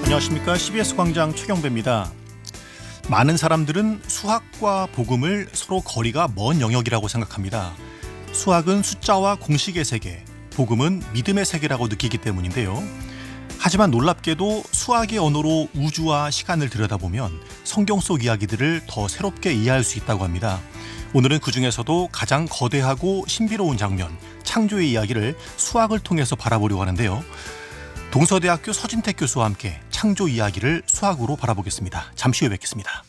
안녕하십니까. CBS 광장 최경배입니다. 많은 사람들은 수학과 복음을 서로 거리가 먼 영역이라고 생각합니다. 수학은 숫자와 공식의 세계, 복음은 믿음의 세계라고 느끼기 때문인데요. 하지만 놀랍게도 수학의 언어로 우주와 시간을 들여다보면 성경 속 이야기들을 더 새롭게 이해할 수 있다고 합니다. 오늘은 그중에서도 가장 거대하고 신비로운 장면, 창조의 이야기를 수학을 통해서 바라보려고 하는데요. 동서대학교 서진택 교수와 함께 창조 이야기를 수학으로 바라보겠습니다. 잠시 후에 뵙겠습니다.